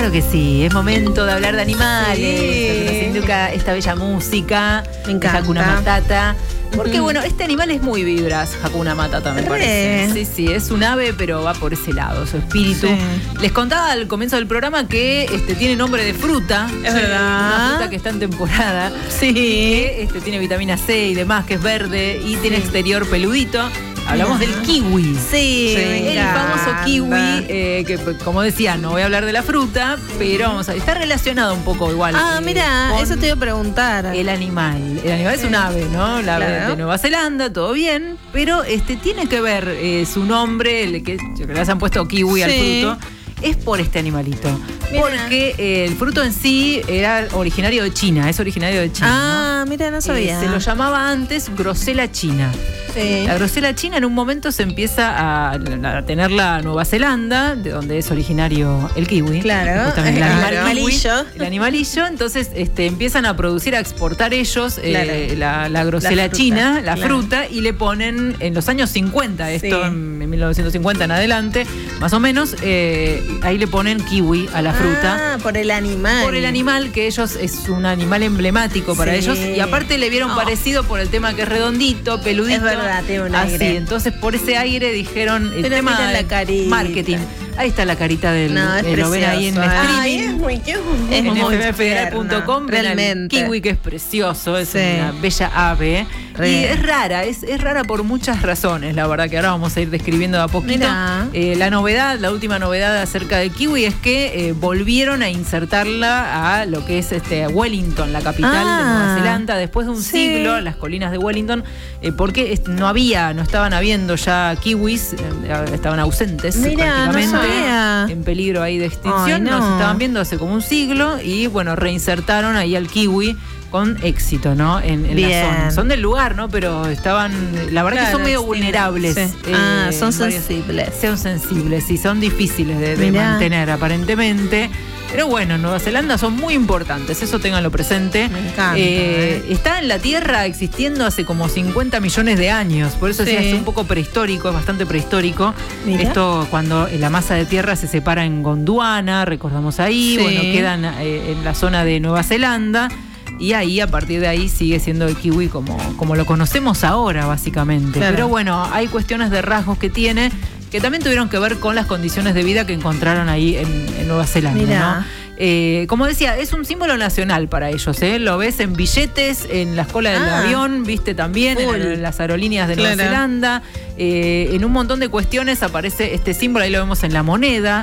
Claro que sí, es momento de hablar de animales, Sí. nos indica esta bella música, Me encanta. Hakuna Matata. Porque bueno, este animal es muy vibras, Hakuna Matata me parece. Sí, es un ave, pero va por ese lado, su espíritu. Sí. Les contaba al comienzo del programa que tiene nombre de fruta. Es verdad. Una fruta que está en temporada. Sí. Que vitamina vitamina C y demás, que es verde y tiene exterior peludito. Hablamos del kiwi. Sí, me El encanta. famoso kiwi, que como decía, no voy a hablar de la fruta, pero vamos a ver, está relacionado un poco igual. Mira, con eso te iba a preguntar. el animal. El animal es un ave, ¿no? La ave Claro. de Nueva Zelanda, todo bien, pero tiene que ver su nombre, el que le han puesto kiwi al Sí. fruto, es por este animalito. Mira. Porque el fruto en sí era originario de China, es originario de China. ¿no? Mira, no sabía. Se lo llamaba antes grosela china. Sí. La grosela china en un momento se empieza a tener la Nueva Zelanda, de donde es originario el kiwi. Claro, Justamente el el animal animalillo. kiwi, el animalillo. Entonces empiezan a producir, a exportar ellos Claro. la grosela La fruta, china, la claro. fruta, y le ponen en los años 50, esto Sí. en 1950 en adelante, más o menos, ahí le ponen kiwi a la fruta. Por el animal. Por el animal, que ellos es un animal emblemático para Sí. ellos. Y aparte le vieron parecido por el tema que es redondito, peludito. Es verdad, tiene un así. aire. Entonces, por ese aire dijeron el Pero tema mira la de carita. marketing. Ahí está la carita del. No, es lo ven ahí en precioso. streaming. Ay, es muy cute. Es En muy fmfederal.com ven al realmente. kiwi, que es precioso, es Sí. una bella ave. Re. Y es rara, es rara por muchas razones, la verdad, que ahora vamos a ir describiendo de a poquito. Mirá. La última novedad acerca del kiwi es que volvieron a insertarla a lo que es Wellington, la capital de Nueva Zelanda, después de un Sí. siglo, las colinas de Wellington, porque no estaban habiendo ya kiwis, estaban ausentes. Mirá, no prácticamente, sabía. en peligro ahí de extinción. Ay, no. Nos estaban viendo hace como un siglo y bueno, reinsertaron ahí al kiwi con éxito, ¿no? En la Bien. zona. Son del lugar, ¿no? Pero estaban, la verdad que Claro, son medio sí. vulnerables. Sí. Son sensibles. Son sensibles y son difíciles de Mirá. mantener aparentemente. Pero bueno, en Nueva Zelanda son muy importantes, eso ténganlo presente. Me encanta, Está en la Tierra existiendo hace como 50 millones de años, por eso Sí. es un poco prehistórico, es bastante prehistórico. Mirá. Esto cuando la masa de tierra se separa en Gondwana, recordamos ahí, Sí. bueno, quedan en la zona de Nueva Zelanda. Y ahí, a partir de ahí, sigue siendo el kiwi como lo conocemos ahora, básicamente. Claro. Pero bueno, hay cuestiones de rasgos que tiene que también tuvieron que ver con las condiciones de vida que encontraron ahí en Nueva Zelanda, Mirá. ¿no? Como decía, es un símbolo nacional para ellos, ¿eh? Lo ves en billetes, en las colas del avión, viste también, Full. en las aerolíneas de Nueva Claro. Zelanda. En un montón de cuestiones aparece este símbolo, ahí lo vemos en la moneda.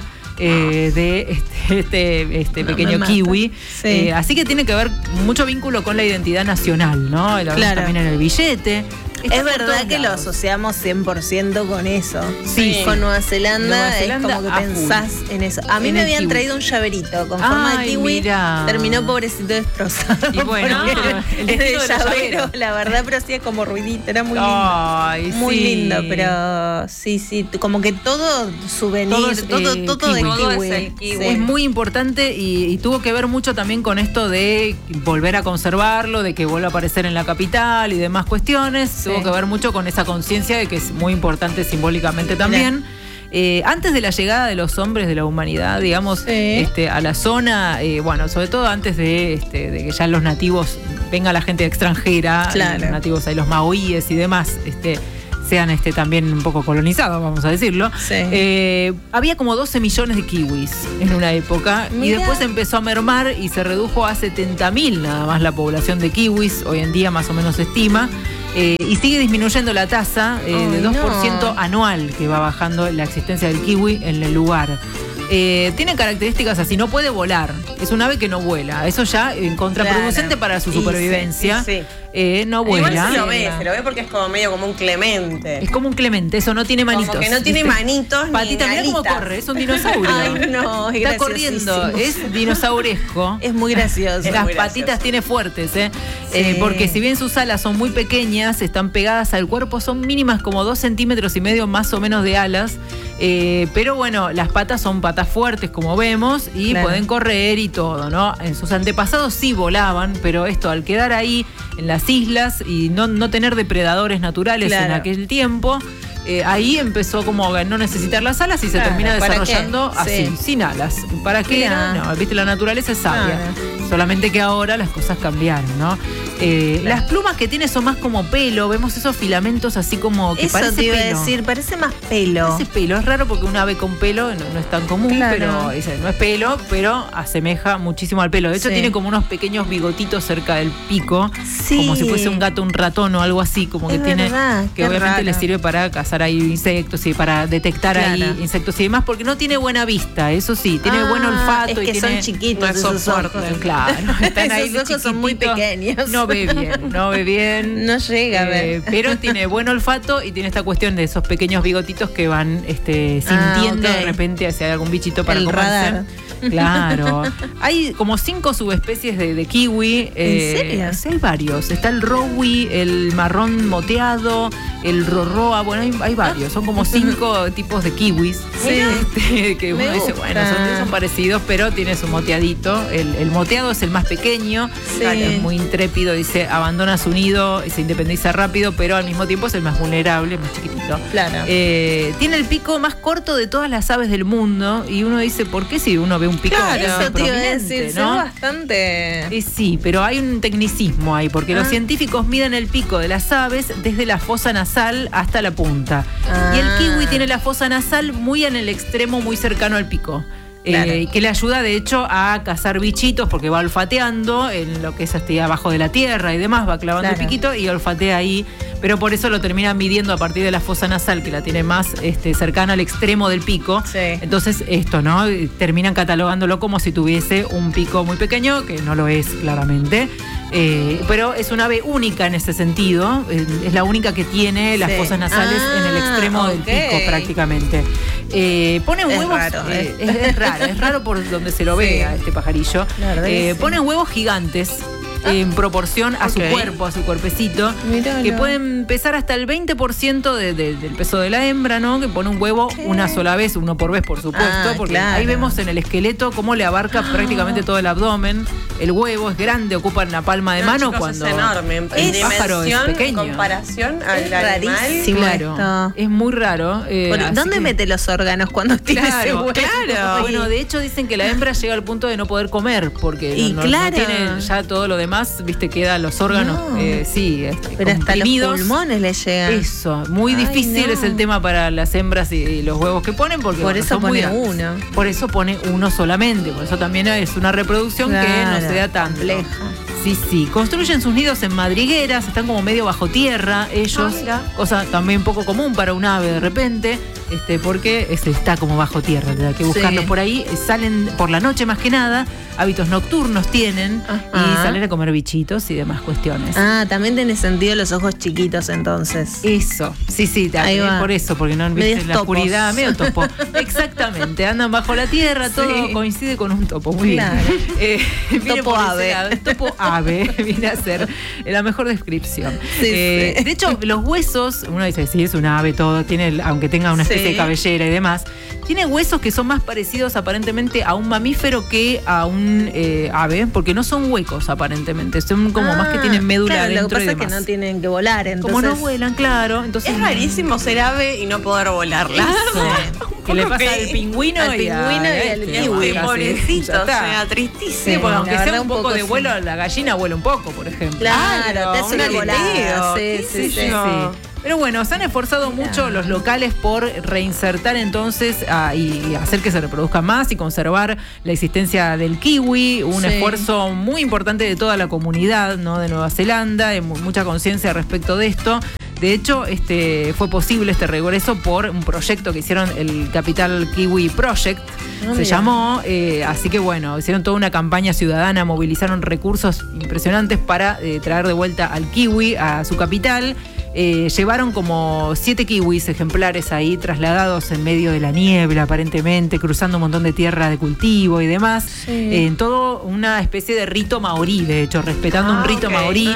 De este No, pequeño me mata. kiwi. Sí. Así que tiene que ver mucho vínculo con la identidad nacional, ¿no? Lo vemos Claro. también en el billete. Está Es por verdad todos que lo lados. asociamos 100% con eso. Sí. Con Nueva Zelanda, Nueva Zelanda es como que a full. pensás en eso. A mí En me el habían kiwi. traído un llaverito con forma de Ay, kiwi. mirá. Terminó pobrecito destrozado. Y bueno, porque el es de destino del llavero, llavero. la verdad, pero hacía como ruidito. Era muy lindo. Ay, Muy sí. lindo, pero sí, como que todo souvenir, Todo es, todo kiwi. de Todo kiwi. es el kiwi. Sí. Es muy importante y tuvo que ver mucho también con esto de volver a conservarlo, de que vuelva a aparecer en la capital y demás cuestiones. Sí. Tuvo que ver mucho con esa conciencia de que es muy importante simbólicamente también. Antes de la llegada de los hombres de la humanidad, digamos, Sí. a la zona, bueno, sobre todo antes de que ya los nativos, venga la gente extranjera, Claro. los nativos, los maoríes y demás, sean también un poco colonizados, vamos a decirlo. Sí. Había como 12 millones de kiwis en una época y Mirá. después empezó a mermar y se redujo a 70.000 nada más la población de kiwis, hoy en día más o menos se estima. Y sigue disminuyendo la tasa de Ay, 2% no. anual que va bajando la existencia del kiwi en el lugar. Tiene características así, no puede volar, es un ave que no vuela, eso ya contraproducente Claro. para su Y supervivencia. sí. No vuela. Igual se lo ve porque es como medio como un Clemente. Es como un Clemente, eso no tiene manitos. Como que no tiene ¿viste? manitos Patita, ni mira cómo alitas. corre, es un dinosaurio. Ay, no, es Está corriendo, graciosísimo. es dinosauresco. Es muy gracioso. Las muy patitas gracioso. tiene fuertes, Sí. porque si bien sus alas son muy pequeñas, están pegadas al cuerpo, son mínimas como 2,5 centímetros más o menos de alas. Pero bueno, las patas son patas fuertes, como vemos, y Claro. pueden correr y todo, ¿no? En sus antepasados sí volaban, pero esto, al quedar ahí en las islas y no tener depredadores naturales Claro. en aquel tiempo, ahí empezó como a no necesitar las alas y se termina desarrollando así, sin alas. ¿Para qué era? No, viste, la naturaleza es sabia. Solamente que ahora las cosas cambiaron, ¿no? Las plumas que tiene son más como pelo, vemos esos filamentos así como que eso parece te iba pelo. a decir, parece más pelo. Parece pelo, es raro porque un ave con pelo no es tan común, pero no es pelo, pero asemeja muchísimo al pelo. De hecho, tiene como unos pequeños bigotitos cerca del pico, como si fuese un gato, un ratón o algo así, como que tiene, que obviamente le sirve para cazar ahí insectos y para detectar ahí insectos y demás, porque no tiene buena vista, eso sí, tiene buen olfato. Es que y son tiene, chiquitos esos ojos. Claro, están ahí esos ojos son muy pequeños. No ve bien. No llega a ver. Pero tiene buen olfato y tiene esta cuestión de esos pequeños bigotitos que van sintiendo de repente si hay algún bichito para comerse. Radar. Claro. Hay como 5 subespecies de kiwi. ¿En serio? Sí, hay varios. Está el rowi, el marrón moteado, el rorroa. Bueno, hay varios. Son como 5 tipos de kiwis. Que uno dice, bueno, son parecidos, pero tiene su moteadito. El moteado es el más pequeño. Es muy intrépido, dice, abandona su nido y se independiza rápido, pero al mismo tiempo es el más vulnerable, más chiquitito. Claro. Tiene el pico más corto de todas las aves del mundo y uno dice, ¿por qué si uno ve un pico eso te iba a decir, ¿no? Bastante. Sí, pero hay un tecnicismo ahí, porque los científicos miden el pico de las aves desde la fosa nasal hasta la punta. Y el kiwi tiene la fosa nasal muy en el extremo, muy cercano al pico. Que le ayuda de hecho a cazar bichitos porque va olfateando en lo que es abajo de la tierra y demás, va clavando el piquito y olfatea ahí, pero por eso lo termina midiendo a partir de la fosa nasal, que la tiene más cercana al extremo del pico. Entonces esto, ¿no? Terminan catalogándolo como si tuviese un pico muy pequeño, que no lo es claramente. Pero es una ave única en ese sentido, es la única que tiene las fosas nasales en el extremo del pico prácticamente. Ponen huevos, es raro por donde se lo vea este pajarillo. Ponen huevos gigantes en proporción a su cuerpo, a su cuerpecito, que pueden pesar hasta el 20% del peso de la hembra, ¿no? Que pone un huevo una sola vez, uno por vez, por supuesto, porque ahí vemos en el esqueleto cómo le abarca prácticamente todo el abdomen. El huevo es grande, ocupa la palma de mano, chicos, cuando es enorme. En pájaro es pequeño. En comparación al animal. Claro, es muy raro. ¿Dónde mete los órganos cuando tiene ese huevo? Claro. Bueno, de hecho dicen que la hembra llega al punto de no poder comer porque no tiene ya todo lo demás, viste, quedan los órganos, pero hasta los comprimidos. Pulmones le llegan. Eso, muy difícil es el tema para las hembras y los huevos que ponen, porque por eso pone uno. Por eso pone uno solamente, por eso también es una reproducción que no se da tan compleja. Sí. Construyen sus nidos en madrigueras, están como medio bajo tierra ellos, cosa también poco común para un ave de repente, porque está como bajo tierra, hay que buscarlo por ahí. Salen por la noche más que nada, hábitos nocturnos tienen y salen a comer bichitos y demás cuestiones. También tiene sentido los ojos chiquitos entonces. Eso, sí, por eso, porque no viste la oscuridad, medio topo. Exactamente, andan bajo la tierra, todo coincide con un topo, muy bien. Topo ave. Topo ave, viene a ser la mejor descripción. De hecho, los huesos, uno dice, sí, es un ave, todo, tiene, aunque tenga una especie de cabellera y demás, tiene huesos que son más parecidos aparentemente a un mamífero que a un ave, porque no son huecos aparentemente, son como más que tienen médula adentro. Lo que pasa y es que no tienen que volar, entonces. Como no vuelan, claro. Entonces, es rarísimo ser ave y no poder volarla. ¿Qué le pasa al pingüino y al kiwi? Pobrecito, o sea, tristísimo. Sí, porque aunque sea un poco de vuelo, la gallina vuela un poco, por ejemplo. Claro, te hace una volada. Sí. Pero bueno, se han esforzado mucho los locales por reinsertar entonces y hacer que se reproduzca más y conservar la existencia del kiwi. Un esfuerzo muy importante de toda la comunidad, ¿no?, de Nueva Zelanda, de mucha conciencia respecto de esto. De hecho, fue posible este regreso por un proyecto que hicieron, el Capital Kiwi Project, se llamó. Así que bueno, hicieron toda una campaña ciudadana, movilizaron recursos impresionantes para traer de vuelta al kiwi a su capital. Llevaron como 7 kiwis ejemplares ahí trasladados en medio de la niebla, aparentemente, cruzando un montón de tierra de cultivo y demás. En todo una especie de rito maorí, de hecho, respetando un rito maorí.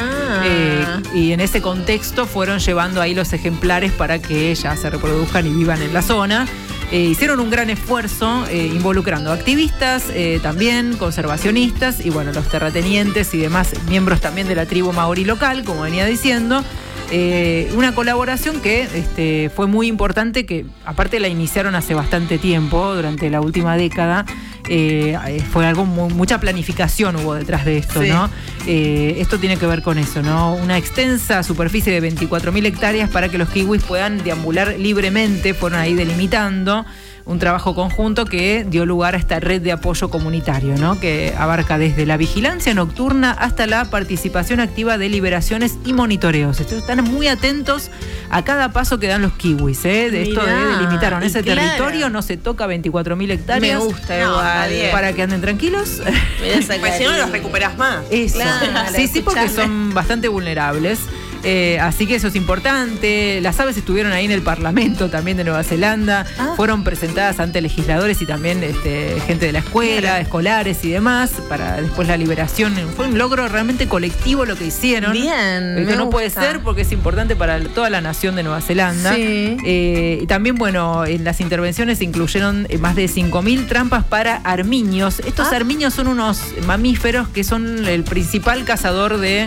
Y en ese contexto fueron llevando ahí los ejemplares para que ya se reproduzcan y vivan en la zona. Hicieron un gran esfuerzo involucrando activistas, también conservacionistas y bueno, los terratenientes y demás miembros también de la tribu maorí local, como venía diciendo. Una colaboración que fue muy importante, que aparte la iniciaron hace bastante tiempo, durante la última década. Fue algo mucha planificación hubo detrás de esto, sí. ¿No? Esto tiene que ver con eso, ¿no? Una extensa superficie de 24.000 hectáreas para que los kiwis puedan deambular libremente, fueron ahí delimitando. Un trabajo conjunto que dio lugar a esta red de apoyo comunitario, ¿no? Que abarca desde la vigilancia nocturna hasta la participación activa de liberaciones y monitoreos. Están muy atentos a cada paso que dan los kiwis, de esto de delimitaron ese territorio, no se toca 24.000 hectáreas. Me gusta igual. Para que anden tranquilos. Pues si no los recuperás más. Eso. Claro, sí, porque son bastante vulnerables. Así que eso es importante. Las aves estuvieron ahí en el Parlamento también de Nueva Zelanda, fueron presentadas ante legisladores y también gente de la escuela, escolares y demás, para después la liberación. Fue un logro realmente colectivo lo que hicieron. Bien, que no puede ser porque es importante para toda la nación de Nueva Zelanda. Sí. Y también, bueno, en las intervenciones se incluyeron más de 5.000 trampas para armiños. Estos armiños son unos mamíferos que son el principal cazador del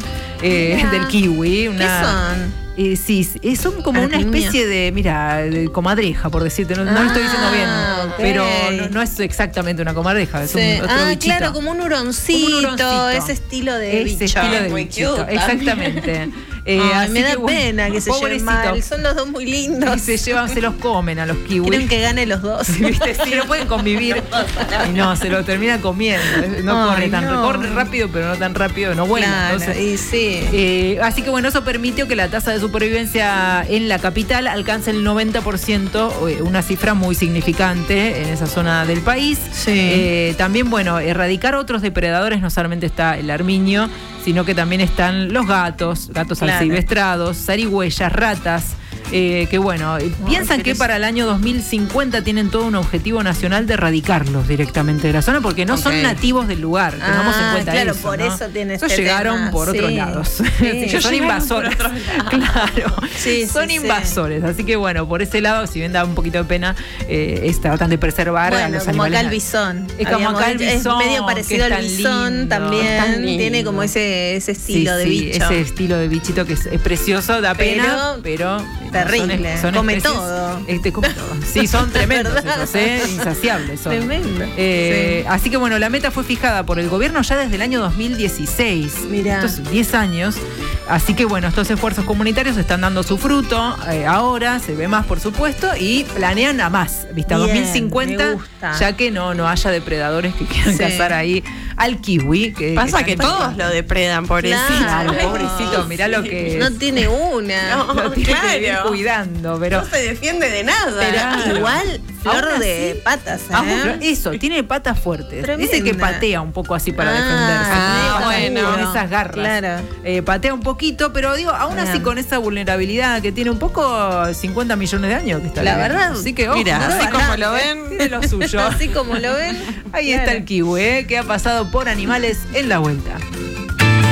kiwi. ¿Qué son? Sí, son como una especie de comadreja, por decirte. No lo estoy diciendo bien, pero no es exactamente una comadreja, es un otro bichito. Claro, como un huroncito, ese estilo de bicho. Estilo de muy bichito, cute, exactamente. Así me da pena que se lleven mal. Son los dos muy lindos. Y se los comen a los kiwis. Quieren que gane los dos. ¿Viste? Sí, no pueden convivir. Y no, se lo termina comiendo. No corre corre rápido, pero no tan rápido, no vuela. Claro, entonces, y sí. así que bueno, eso permitió que la tasa de supervivencia en la capital alcance el 90%, una cifra muy significante en esa zona del país. Sí. También, bueno, erradicar otros depredadores, no solamente está el armiño, sino que también están los gatos asilvestrados, zarigüeyas, ratas. Que bueno, piensan que para el año 2050 tienen todo un objetivo nacional de erradicarlos directamente de la zona, porque no son nativos del lugar. Tengamos en cuenta claro, eso. Por ¿no? eso tiene Eso llegaron tema. por otros lados. Sí. Son invasores. Claro. Son invasores. Así que bueno, por ese lado, si bien da un poquito de pena, tratan de preservar a los como animales. acá el bisón. Es como acá el bisón. Es medio parecido al bisón lindo, también. Tiene como ese estilo de bicho. Ese estilo de bichito que es precioso, da pena, pero terrible. Son come especies, todo. Come todo. Sí, son tremendos esos, insaciables son. Tremendo. Así que bueno, la meta fue fijada por el gobierno ya desde el año 2016. Mirá. Estos 10 años. Así que bueno, estos esfuerzos comunitarios están dando su fruto. Ahora se ve más, por supuesto, y planean a más. Vista 2050, ya que no haya depredadores que quieran cazar ahí al kiwi. Pasa que todos lo depredan, pobrecito. Claro, pobrecito, mirá lo que es. No tiene una. Lo tiene que ir cuidando, pero no se defiende de nada. Pero igual, flor de patas, eso, tiene patas fuertes. Tremenda. Dice que patea un poco así para defenderse. Bueno. Con esas garras. Claro. Patea un poquito, pero digo, aún así con esa vulnerabilidad que tiene un poco 50 millones de años que está la verdad. Así que, ojo, mira, así como lo ven, tiene lo suyo. Así como lo ven. Ahí está el kiwi, que ha pasado por Animales en la Vuelta.